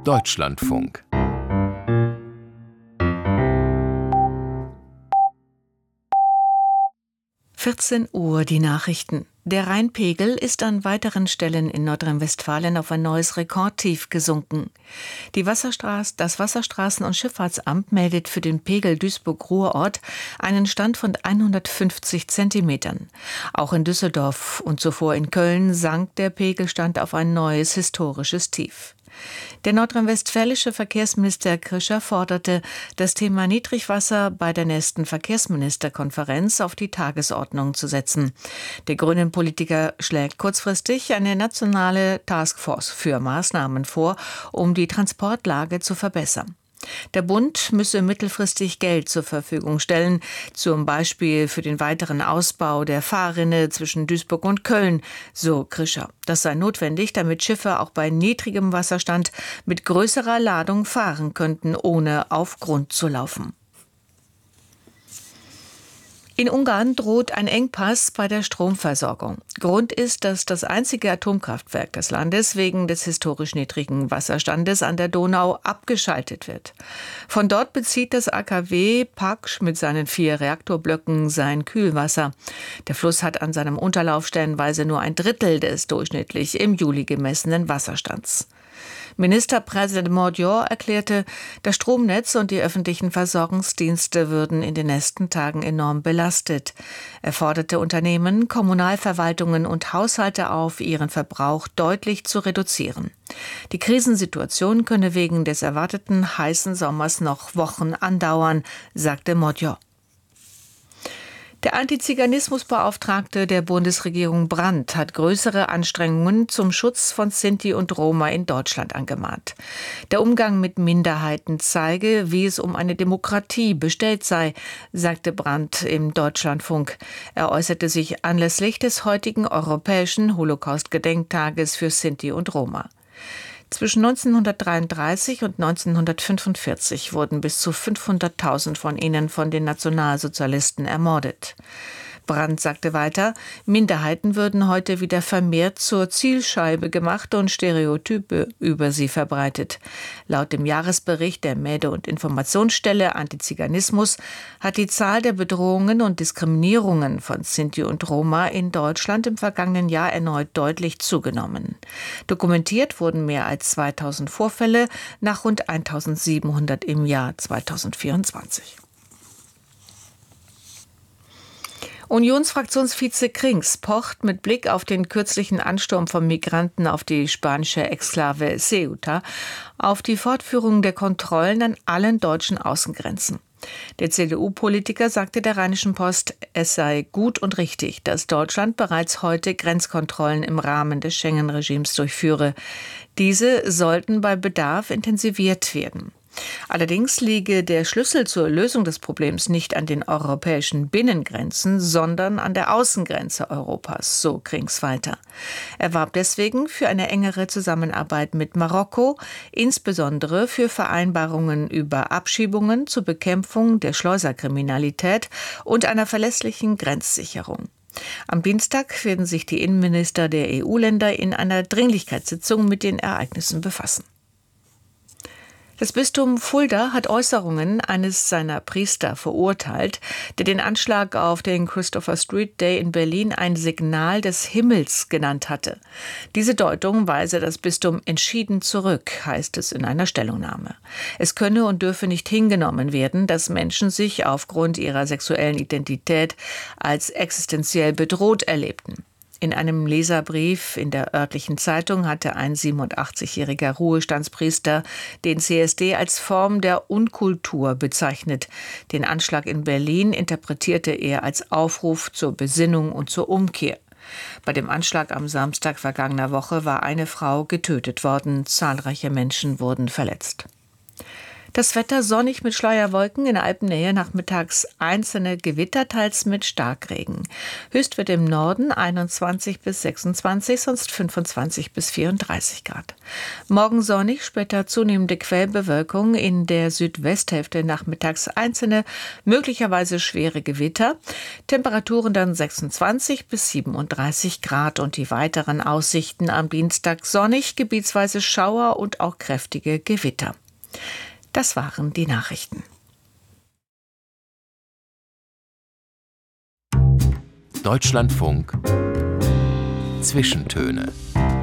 Deutschlandfunk. Uhr die Nachrichten. Der Rheinpegel ist an weiteren Stellen in Nordrhein-Westfalen auf ein neues Rekordtief gesunken. Das Wasserstraßen- und Schifffahrtsamt meldet für den Pegel Duisburg-Ruhrort einen Stand von 150 Zentimetern. Auch in Düsseldorf und zuvor in Köln sank der Pegelstand auf ein neues historisches Tief. Der nordrhein-westfälische Verkehrsminister Krischer forderte, das Thema Niedrigwasser bei der nächsten Verkehrsministerkonferenz auf die Tagesordnung zu setzen. Der grünen Politiker schlägt kurzfristig eine nationale Taskforce für Maßnahmen vor, um die Transportlage zu verbessern. Der Bund müsse mittelfristig Geld zur Verfügung stellen, zum Beispiel für den weiteren Ausbau der Fahrrinne zwischen Duisburg und Köln, so Krischer. Das sei notwendig, damit Schiffe auch bei niedrigem Wasserstand mit größerer Ladung fahren könnten, ohne auf Grund zu laufen. In Ungarn droht ein Engpass bei der Stromversorgung. Grund ist, dass das einzige Atomkraftwerk des Landes wegen des historisch niedrigen Wasserstandes an der Donau abgeschaltet wird. Von dort bezieht das AKW Paks mit seinen 4 Reaktorblöcken sein Kühlwasser. Der Fluss hat an seinem Unterlauf stellenweise nur ein Drittel des durchschnittlich im Juli gemessenen Wasserstands. Ministerpräsident Mordior erklärte, das Stromnetz und die öffentlichen Versorgungsdienste würden in den nächsten Tagen enorm belastet. Er forderte Unternehmen, Kommunalverwaltungen und Haushalte auf, ihren Verbrauch deutlich zu reduzieren. Die Krisensituation könne wegen des erwarteten heißen Sommers noch Wochen andauern, sagte Mordior. Der Antiziganismusbeauftragte der Bundesregierung Brandt hat größere Anstrengungen zum Schutz von Sinti und Roma in Deutschland angemahnt. Der Umgang mit Minderheiten zeige, wie es um eine Demokratie bestellt sei, sagte Brandt im Deutschlandfunk. Er äußerte sich anlässlich des heutigen europäischen Holocaust-Gedenktages für Sinti und Roma. Zwischen 1933 und 1945 wurden bis zu 500.000 von ihnen von den Nationalsozialisten ermordet. Brandt sagte weiter, Minderheiten würden heute wieder vermehrt zur Zielscheibe gemacht und Stereotype über sie verbreitet. Laut dem Jahresbericht der Mede- und Informationsstelle Antiziganismus hat die Zahl der Bedrohungen und Diskriminierungen von Sinti und Roma in Deutschland im vergangenen Jahr erneut deutlich zugenommen. Dokumentiert wurden mehr als 2000 Vorfälle nach rund 1700 im Jahr 2024. Unionsfraktionsvize Krings pocht mit Blick auf den kürzlichen Ansturm von Migranten auf die spanische Exklave Ceuta auf die Fortführung der Kontrollen an allen deutschen Außengrenzen. Der CDU-Politiker sagte der Rheinischen Post, es sei gut und richtig, dass Deutschland bereits heute Grenzkontrollen im Rahmen des Schengen-Regimes durchführe. Diese sollten bei Bedarf intensiviert werden. Allerdings liege der Schlüssel zur Lösung des Problems nicht an den europäischen Binnengrenzen, sondern an der Außengrenze Europas, so Krings weiter. Er warb deswegen für eine engere Zusammenarbeit mit Marokko, insbesondere für Vereinbarungen über Abschiebungen zur Bekämpfung der Schleuserkriminalität und einer verlässlichen Grenzsicherung. Am Dienstag werden sich die Innenminister der EU-Länder in einer Dringlichkeitssitzung mit den Ereignissen befassen. Das Bistum Fulda hat Äußerungen eines seiner Priester verurteilt, der den Anschlag auf den Christopher Street Day in Berlin ein Signal des Himmels genannt hatte. Diese Deutung weise das Bistum entschieden zurück, heißt es in einer Stellungnahme. Es könne und dürfe nicht hingenommen werden, dass Menschen sich aufgrund ihrer sexuellen Identität als existenziell bedroht erlebten. In einem Leserbrief in der örtlichen Zeitung hatte ein 87-jähriger Ruhestandspriester den CSD als Form der Unkultur bezeichnet. Den Anschlag in Berlin interpretierte er als Aufruf zur Besinnung und zur Umkehr. Bei dem Anschlag am Samstag vergangener Woche war eine Frau getötet worden. Zahlreiche Menschen wurden verletzt. Das Wetter sonnig mit Schleierwolken, in Alpennähe nachmittags einzelne Gewitter, teils mit Starkregen. Höchst wird im Norden 21 bis 26, sonst 25 bis 34 Grad. Morgen sonnig, später zunehmende Quellbewölkung, in der Südwesthälfte nachmittags einzelne, möglicherweise schwere Gewitter. Temperaturen dann 26 bis 37 Grad und die weiteren Aussichten am Dienstag sonnig, gebietsweise Schauer und auch kräftige Gewitter. Das waren die Nachrichten. Deutschlandfunk Zwischentöne.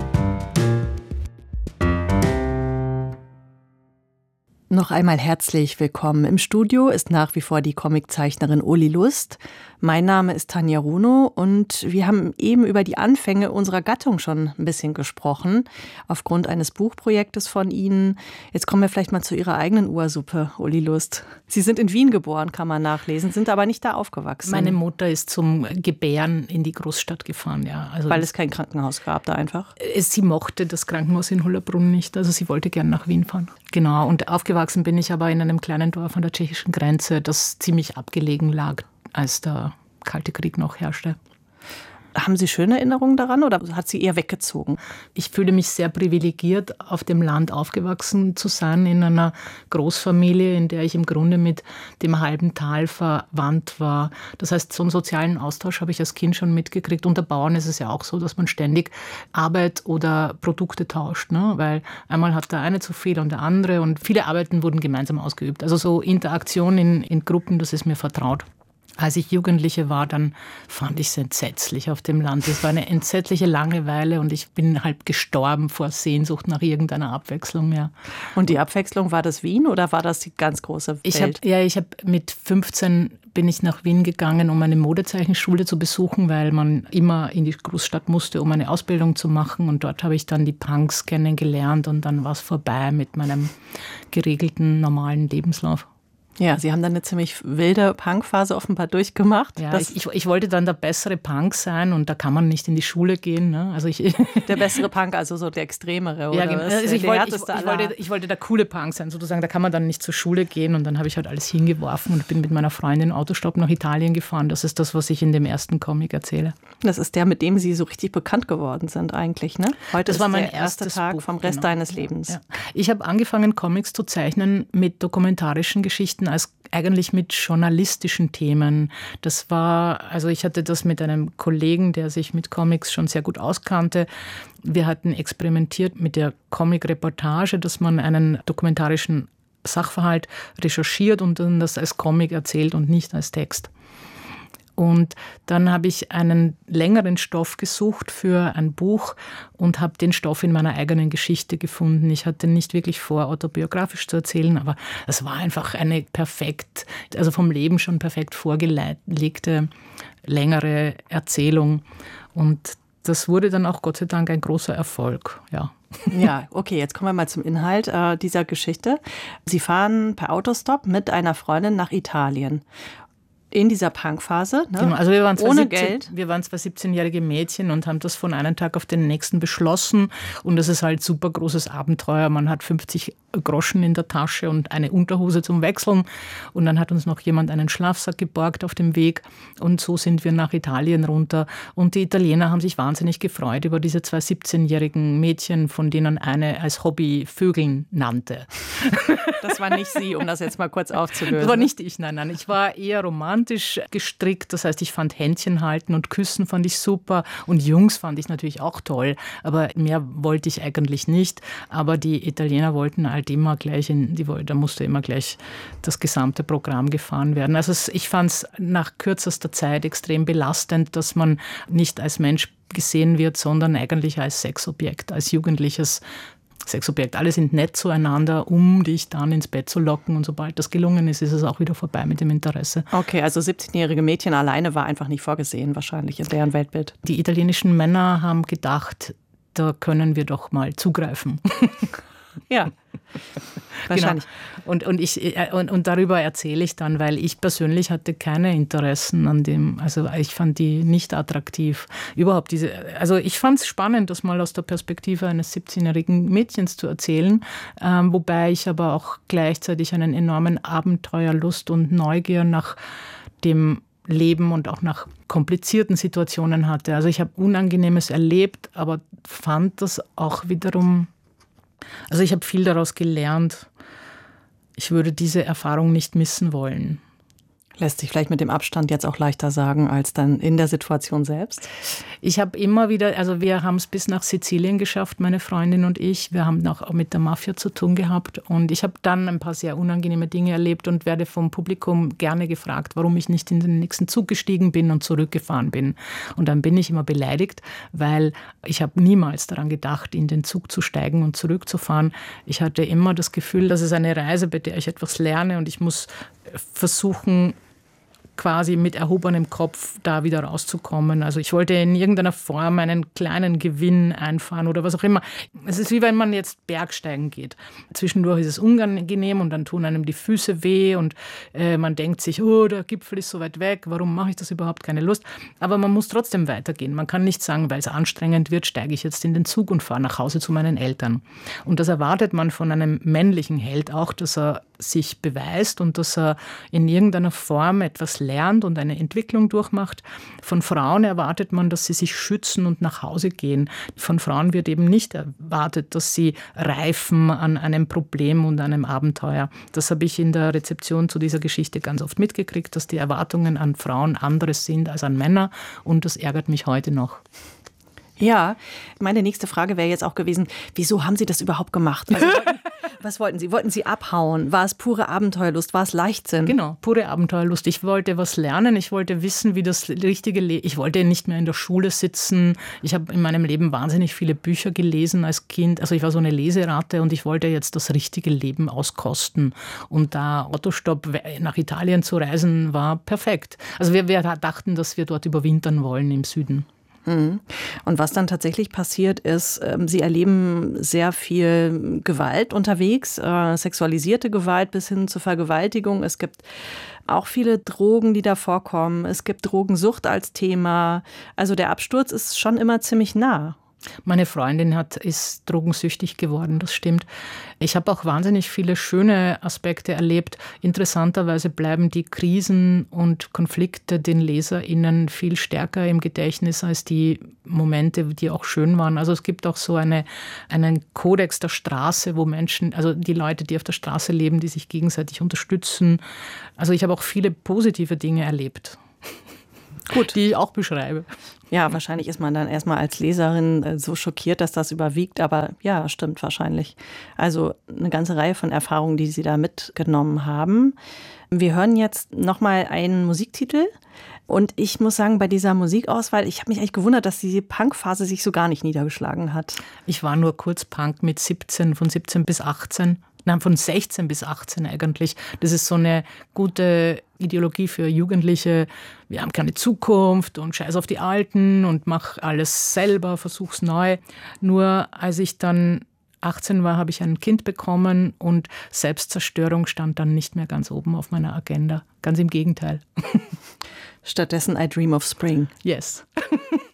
Noch einmal herzlich willkommen. Im Studio ist nach wie vor die Comiczeichnerin Uli Lust. Mein Name ist Tanja Runo und wir haben eben über die Anfänge unserer Gattung schon ein bisschen gesprochen, aufgrund eines Buchprojektes von Ihnen. Jetzt kommen wir vielleicht mal zu Ihrer eigenen Ursuppe, Uli Lust. Sie sind in Wien geboren, kann man nachlesen, sind aber nicht da aufgewachsen. Meine Mutter ist zum Gebären in die Großstadt gefahren, ja. Also weil es kein Krankenhaus gab da einfach? Sie mochte das Krankenhaus in Hollabrunn nicht, also sie wollte gern nach Wien fahren. Genau, und aufgewachsen bin ich aber in einem kleinen Dorf an der tschechischen Grenze, das ziemlich abgelegen lag, als der Kalte Krieg noch herrschte. Haben Sie schöne Erinnerungen daran oder hat sie eher weggezogen? Ich fühle mich sehr privilegiert, auf dem Land aufgewachsen zu sein, in einer Großfamilie, in der ich im Grunde mit dem halben Tal verwandt war. Das heißt, so einen sozialen Austausch habe ich als Kind schon mitgekriegt. Unter Bauern ist es ja auch so, dass man ständig Arbeit oder Produkte tauscht, ne? Weil einmal hat der eine zu viel und der andere und viele Arbeiten wurden gemeinsam ausgeübt. Also so Interaktion in Gruppen, das ist mir vertraut. Als ich Jugendliche war, dann fand ich es entsetzlich auf dem Land. Es war eine entsetzliche Langeweile und ich bin halb gestorben vor Sehnsucht nach irgendeiner Abwechslung. Ja. Und die Abwechslung, war das Wien oder war das die ganz große Welt? Ich habe mit 15 bin ich nach Wien gegangen, um eine Modezeichenschule zu besuchen, weil man immer in die Großstadt musste, um eine Ausbildung zu machen. Und dort habe ich dann die Punks kennengelernt und dann war es vorbei mit meinem geregelten, normalen Lebenslauf. Ja, Sie haben dann eine ziemlich wilde Punkphase offenbar durchgemacht. Ja, ich wollte dann der bessere Punk sein und da kann man nicht in die Schule gehen. Ne? Also der bessere Punk, also so der extremere, oder? Ja, genau. Also ich wollte der coole Punk sein, sozusagen. Da kann man dann nicht zur Schule gehen und dann habe ich halt alles hingeworfen und bin mit meiner Freundin Autostopp nach Italien gefahren. Das ist das, was ich in dem ersten Comic erzähle. Das ist der, mit dem Sie so richtig bekannt geworden sind eigentlich, ne? Heute das war mein der erste Tag Buch, vom Rest deines Lebens. Ja. Ich habe angefangen, Comics zu zeichnen mit dokumentarischen Geschichten als eigentlich mit journalistischen Themen. Das war, also ich hatte das mit einem Kollegen, der sich mit Comics schon sehr gut auskannte. Wir hatten experimentiert mit der Comic-Reportage, dass man einen dokumentarischen Sachverhalt recherchiert und dann das als Comic erzählt und nicht als Text. Und dann habe ich einen längeren Stoff gesucht für ein Buch und habe den Stoff in meiner eigenen Geschichte gefunden. Ich hatte nicht wirklich vor, autobiografisch zu erzählen, aber es war einfach eine also vom Leben schon perfekt vorgelegte, längere Erzählung. Und das wurde dann auch Gott sei Dank ein großer Erfolg, ja. Ja, okay, jetzt kommen wir mal zum Inhalt dieser Geschichte. Sie fahren per Autostop mit einer Freundin nach Italien. In dieser Punkphase, ne? Genau, also wir waren ohne Geld. Wir waren zwei 17-jährige Mädchen und haben das von einem Tag auf den nächsten beschlossen. Und das ist halt super großes Abenteuer. Man hat 50 Groschen in der Tasche und eine Unterhose zum Wechseln. Und dann hat uns noch jemand einen Schlafsack geborgt auf dem Weg. Und so sind wir nach Italien runter. Und die Italiener haben sich wahnsinnig gefreut über diese zwei 17-jährigen Mädchen, von denen eine als Hobby Vögeln nannte. Das war nicht Sie, um das jetzt mal kurz aufzulösen. Das war nicht ich, nein. Ich war eher romantisch gestrickt. Das heißt, ich fand Händchen halten und küssen fand ich super. Und Jungs fand ich natürlich auch toll. Aber mehr wollte ich eigentlich nicht. Aber die Italiener wollten halt immer gleich, da musste immer gleich das gesamte Programm gefahren werden. Also ich fand es nach kürzester Zeit extrem belastend, dass man nicht als Mensch gesehen wird, sondern eigentlich als Sexobjekt, als jugendliches Sexobjekt. Alle sind nett zueinander, um dich dann ins Bett zu locken. Und sobald das gelungen ist, ist es auch wieder vorbei mit dem Interesse. Okay, also 17-jährige Mädchen alleine war einfach nicht vorgesehen, wahrscheinlich in deren Weltbild. Die italienischen Männer haben gedacht, da können wir doch mal zugreifen. Ja, Wahrscheinlich. Genau. Und darüber erzähle ich dann, weil ich persönlich hatte keine Interessen an dem, also ich fand die nicht attraktiv. Überhaupt also ich fand es spannend, das mal aus der Perspektive eines 17-jährigen Mädchens zu erzählen, wobei ich aber auch gleichzeitig einen enormen Abenteuerlust und Neugier nach dem Leben und auch nach komplizierten Situationen hatte. Also ich habe Unangenehmes erlebt, aber fand das auch wiederum, also ich habe viel daraus gelernt. Ich würde diese Erfahrung nicht missen wollen. Lässt sich vielleicht mit dem Abstand jetzt auch leichter sagen als dann in der Situation selbst? Ich habe immer wieder, also wir haben es bis nach Sizilien geschafft, meine Freundin und ich. Wir haben auch mit der Mafia zu tun gehabt und ich habe dann ein paar sehr unangenehme Dinge erlebt und werde vom Publikum gerne gefragt, warum ich nicht in den nächsten Zug gestiegen bin und zurückgefahren bin. Und dann bin ich immer beleidigt, weil ich habe niemals daran gedacht, in den Zug zu steigen und zurückzufahren. Ich hatte immer das Gefühl, dass es eine Reise, bei der ich etwas lerne und ich muss versuchen, quasi mit erhobenem Kopf da wieder rauszukommen. Also ich wollte in irgendeiner Form einen kleinen Gewinn einfahren oder was auch immer. Es ist wie wenn man jetzt Bergsteigen geht. Zwischendurch ist es unangenehm und dann tun einem die Füße weh und man denkt sich, oh, der Gipfel ist so weit weg, warum mache ich das überhaupt? Keine Lust. Aber man muss trotzdem weitergehen. Man kann nicht sagen, weil es anstrengend wird, steige ich jetzt in den Zug und fahre nach Hause zu meinen Eltern. Und das erwartet man von einem männlichen Held auch, dass er sich beweist und dass er in irgendeiner Form etwas lernt und eine Entwicklung durchmacht. Von Frauen erwartet man, dass sie sich schützen und nach Hause gehen. Von Frauen wird eben nicht erwartet, dass sie reifen an einem Problem und einem Abenteuer. Das habe ich in der Rezeption zu dieser Geschichte ganz oft mitgekriegt, dass die Erwartungen an Frauen anderes sind als an Männer und das ärgert mich heute noch. Ja, meine nächste Frage wäre jetzt auch gewesen, wieso haben Sie das überhaupt gemacht? Also, was wollten Sie? Wollten Sie abhauen? War es pure Abenteuerlust? War es Leichtsinn? Genau, pure Abenteuerlust. Ich wollte was lernen. Ich wollte wissen, wie das richtige Leben. Ich wollte nicht mehr in der Schule sitzen. Ich habe in meinem Leben wahnsinnig viele Bücher gelesen als Kind. Also ich war so eine Leserate und ich wollte jetzt das richtige Leben auskosten. Und da Autostopp nach Italien zu reisen, war perfekt. Also wir dachten, dass wir dort überwintern wollen im Süden. Und was dann tatsächlich passiert ist, Sie erleben sehr viel Gewalt unterwegs, sexualisierte Gewalt bis hin zur Vergewaltigung. Es gibt auch viele Drogen, die da vorkommen. Es gibt Drogensucht als Thema. Also der Absturz ist schon immer ziemlich nah. Meine Freundin ist drogensüchtig geworden, das stimmt. Ich habe auch wahnsinnig viele schöne Aspekte erlebt. Interessanterweise bleiben die Krisen und Konflikte den LeserInnen viel stärker im Gedächtnis als die Momente, die auch schön waren. Also es gibt auch so einen Kodex der Straße, wo Menschen, also die Leute, die auf der Straße leben, die sich gegenseitig unterstützen. Also ich habe auch viele positive Dinge erlebt. Gut, die ich auch beschreibe. Ja, wahrscheinlich ist man dann erstmal als Leserin so schockiert, dass das überwiegt. Aber ja, stimmt wahrscheinlich. Also eine ganze Reihe von Erfahrungen, die Sie da mitgenommen haben. Wir hören jetzt nochmal einen Musiktitel. Und ich muss sagen, bei dieser Musikauswahl, ich habe mich echt gewundert, dass diese Punkphase sich so gar nicht niedergeschlagen hat. Ich war nur kurz Punk mit 17, von 17 bis 18. Nein, von 16 bis 18 eigentlich. Das ist so eine gute Ideologie für Jugendliche. Wir haben keine Zukunft und scheiß auf die Alten und mach alles selber, versuch's neu. Nur als ich dann 18 war, habe ich ein Kind bekommen und Selbstzerstörung stand dann nicht mehr ganz oben auf meiner Agenda. Ganz im Gegenteil. Stattdessen I Dream of Spring. Yes.